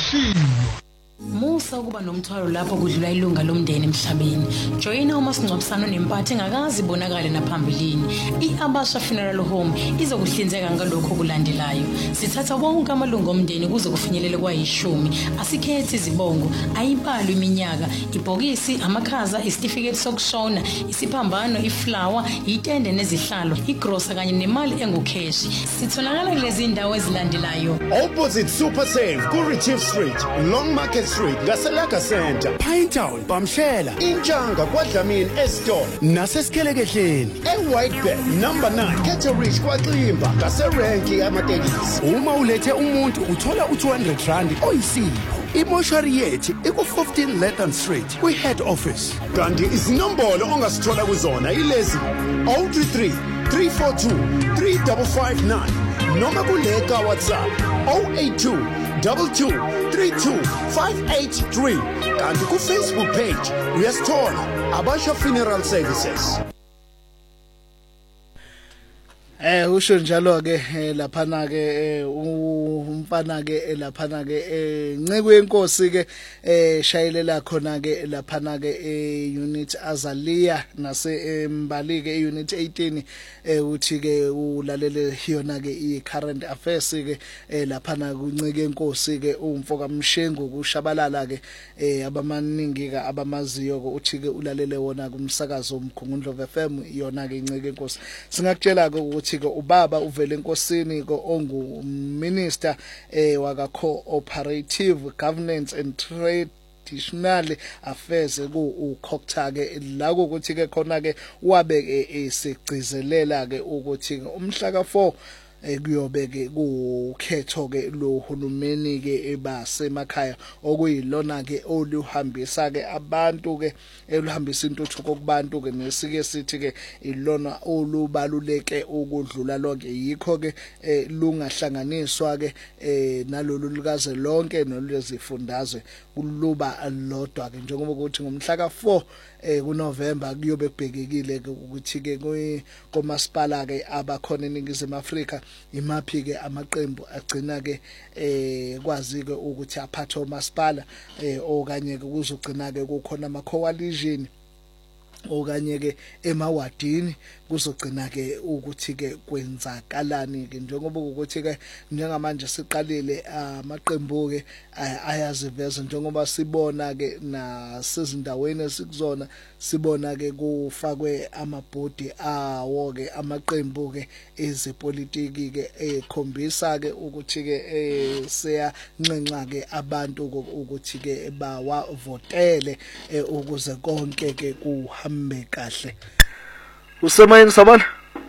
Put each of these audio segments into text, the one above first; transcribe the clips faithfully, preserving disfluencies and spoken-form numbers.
Imfashini. Musa ukuba nomthwalo lapho kudlula ilunga lomndeni emhlabeni. Joyina umasingcwabisano nempathe engakazi ibonakale naphambilini. I-Abasha Funeral Home izokuhlinzeka ngalokho okulandelayo. Sithatha wonke amalungu omndeni kuze kufinyelele kwayishumi. Asikhethi izibongo, ayibali iminyaka, ibhokisi, amakhaza, isitifiketi sokushona, isiphambano, iflower, itende nezihlalo, igrosa kanye nemali engukheshi. Sitholakala kulezi indawo ezilandelayo. Opposite Super Save, Kurichief Street, Long Market Street, Gaselaka Center, Pinetown, Bamshela, Injanga, Kwadlamini, Eston, Naseskelekehleni, e-White Bed, number nine, Keterich, Kwadlimba, Gaserenki, amatekisi. Uma ulethe umuntu uthola u two hundred rand oyisipho. Imoshari yethu iku fifteen Lethan Street, kwi-head office. Kanti izinombolo ongasithola kuzona ilezi zero three three, three four two, three five five nine noma kuleka WhatsApp zero eight two, two two, three two, five eight three. Kanti ku Facebook page uyasithola Abasha Funeral Services. Eh usho njalo ke laphana ke umfana ke laphana ke nceke yenkosi ke eh shayelela khona ke laphana ke unit Azalia nase Mbali ke unit eighteen uthi ke ulalele yona ke i current affairs ke laphana kunceke yenkosi ke umfoka Mshengu kushabalala ke abamaningi ke abamaziyo ke uthi ke ulalele wona kumsakazo omkhungundlo F M yona ke inceke yenkosi singakutshela ke ukuthi ke ubaba uvele enkosini ko ongu minister eh waka cooperative governance and trade traditional affairs ku ukhokta ke la ukuthi ke khona ke wabe esigcizelela ke ukuthi umhla ka four ekuyobeke kukhetho ke lo hulumeni ke ebasemakhaya okuyilona ke oluhambisa ke abantu ke eluhambisa intuthuko kubantu ke nesike sithi ke ilona olubaluleke ukudlula lonke yikho ke lungahlanganiswa ke nalolu lukaze lonke nolwezifundazwe kuluba lodwa ke njengoba ukuthi ngomhla ka four ku November kuyobe kubhekekile ukuthi ke komasipala ke abakhona eNingizimu Afrika imaphi ke amaqembu agcina ke eh kwazi ke ukuthi aphathe umasipala eh okanye ke kuzogcina ke kukhona ama coalition okanye ke emawadini kuzogcina ke ukuthi ke kwenzakalani ke njengoba ukuthi ke njengamanje siqalile amaqembu ke ayaziveza njengoba sibona ke nasezindaweni esikuzona sibona ke kufakwe amabhodi awo ke amaqembu ke ezepolitiki ke ekhombisa ke ukuthi ke seyancenca ke abantu ukuthi ke bawavotele ukuze konke ke kuhambe kahle. Usemayini sabana?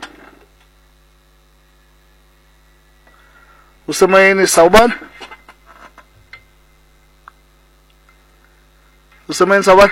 Usemayini sawubana? Usemayini sabana?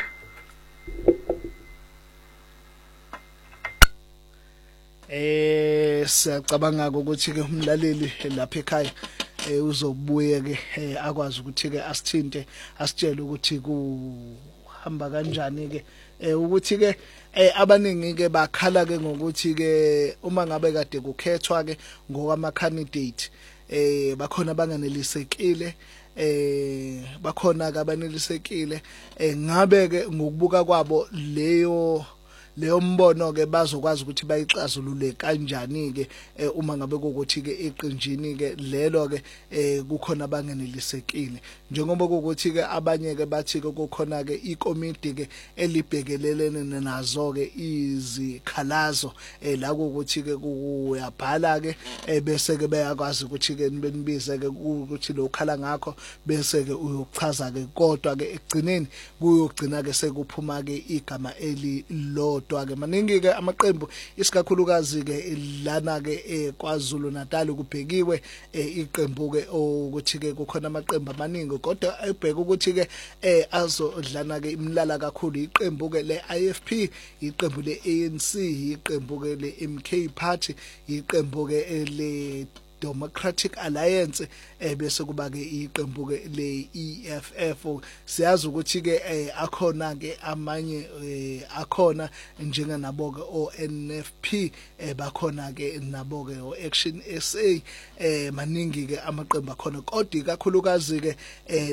Eh siyacabanga ukuthi ke umlaleli lapha ekhaya eh uzobuye ke akwazi ukuthi ke asithinte asitshele ukuthi kuhamba kanjani ke eh ukuthi ke abaningi ke bakhala ke ngokuthi ke uma ngabe kade kukhethwa ke ngokwama candidate eh bakhona banganelisekile eh bakhona ke abanelisekile eh ngabe ke ngokubuka kwabo leyo leyo mbono ke bazokwazi ukuthi bayixazulule kanjani ke uma ngabe ukuthi ke eqinjini ke lelo ke kukhona abangenelisekile njengoba ukuthi ke abanye ke bathi ke kukhona ke ikomiti ke elibhekelelene nazo ke izikhalazo la ukuthi ke kuyabhala ke bese ke bayakwazi ukuthi ke benibize ke ukuthi lokhala ngakho bese ke uyochaza ke kodwa ke egcineni kuyogcina ke sekuphuma ke igama eli lo kodwa ke maningi ke amaqembu isikakhulukazi ke lana ke kwaZulu Natal kubhekiwe iqembu ke ukuthi ke kukhona amaqembu amaningi kodwa ebheka ukuthi ke azodlana ke imlala kakhulu iqembu ke le I F P iqembu le A N C iqembu ke le M K Party iqembu ke le Democratic Alliance ebese kuba ke iqembu ke le E F F siyazi ukuthi ke akhona ke amanye akhona njenga nabo ke o N F P bakhona ke nabo ke o Action S A maningi ke amaqembu akhona kodwa ikakhulukazi ke